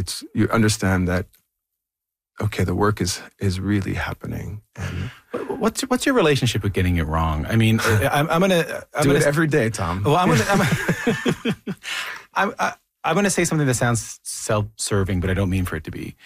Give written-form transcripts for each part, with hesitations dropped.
you understand that, okay, the work is really happening. And what's your relationship with getting it wrong? I mean, I'm gonna do it every day, Tom. Well, I'm gonna say something that sounds self-serving, but I don't mean for it to be.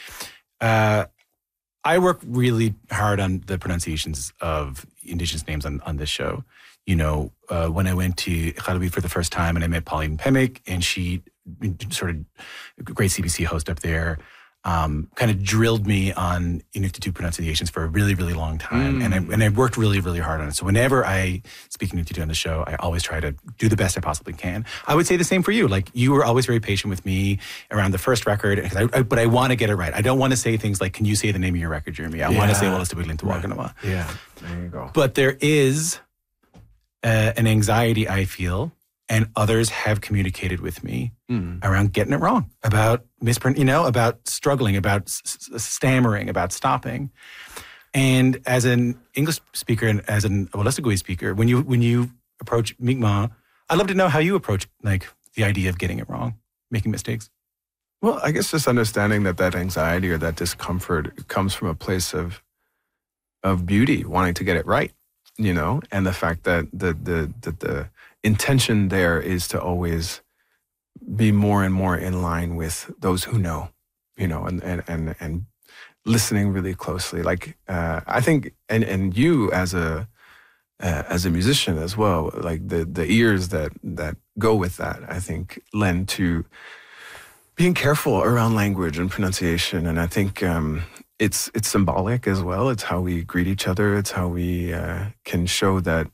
I work really hard on the pronunciations of Indigenous names on this show. You know, when I went to Iqaluit for the first time and I met Pauline Pemick, and she sort of a great CBC host up there, kind of drilled me on Inuktitut pronunciations for a really, really long time. And I worked really, really hard on it. So whenever I speak Inuktitut on the show, I always try to do the best I possibly can. I would say the same for you. Like, you were always very patient with me around the first record, but I want to get it right. I don't want to say things like, can you say the name of your record, Jeremy? I want to say, Wallace Waganama. Yeah, there you go. But there is an anxiety I feel, and others have communicated with me around getting it wrong, about about struggling, about stammering, about stopping. And as an English speaker and as an Wolastoqey speaker, when you approach Mi'kmaq, I'd love to know how you approach like the idea of getting it wrong, making mistakes. Well, I guess just understanding that anxiety or that discomfort comes from a place of beauty, wanting to get it right, and the fact that the intention there is to always be more and more in line with those who know, and listening really closely. Like, I think, and you as a musician as well, like the ears that go with that, I think lend to being careful around language and pronunciation. And I think it's symbolic as well. It's how we greet each other. It's how we can show that,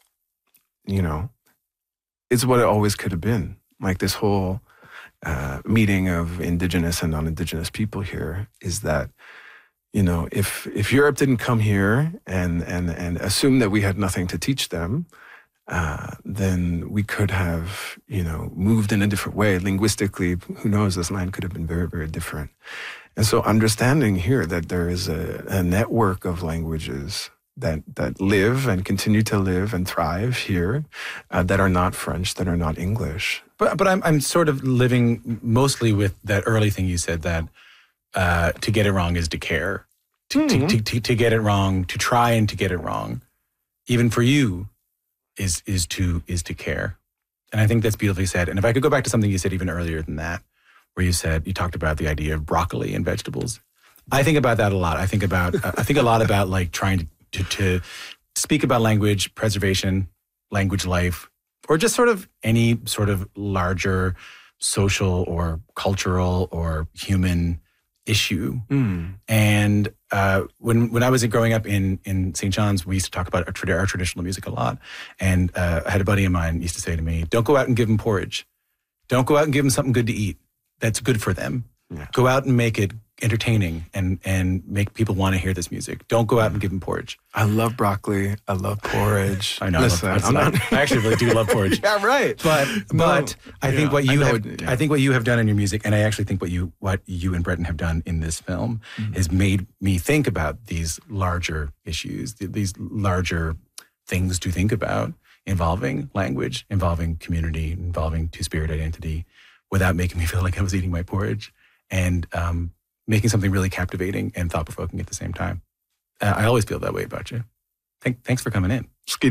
it's what it always could have been. Like, this whole meeting of Indigenous and non-Indigenous people here is that, if Europe didn't come here and assume that we had nothing to teach them, then we could have, moved in a different way. Linguistically, who knows, this land could have been very, very different. And so understanding here that there is a network of languages that live and continue to live and thrive here, that are not French, that are not English. But I'm sort of living mostly with that early thing you said, that to get it wrong is to care. To get it wrong, to try and to get it wrong, even for you, is to care. And I think that's beautifully said. And if I could go back to something you said even earlier than that, where you talked about the idea of broccoli and vegetables. I think about that a lot. I think a lot about like trying to speak about language preservation, language life, or just sort of any sort of larger social or cultural or human issue. And when I was growing up in St. John's, we used to talk about our traditional music a lot. And I had a buddy of mine used to say to me, don't go out and give them porridge. Don't go out and give them something good to eat that's good for them. Yeah. Go out and make it entertaining and make people want to hear this music. Don't go out and give them porridge. I love broccoli. I love porridge. I know. Listen, I actually really do love porridge. Yeah, right. But I think what you have done in your music, and I actually think what you and Breton have done in this film, has made me think about these larger issues, these larger things to think about, involving language, involving community, involving two-spirit identity, without making me feel like I was eating my porridge, and making something really captivating and thought-provoking at the same time. I always feel that way about you. Thanks for coming in.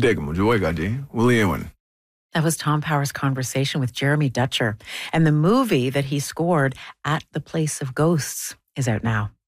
That was Tom Power's conversation with Jeremy Dutcher. And the movie that he scored, At the Place of Ghosts, is out now.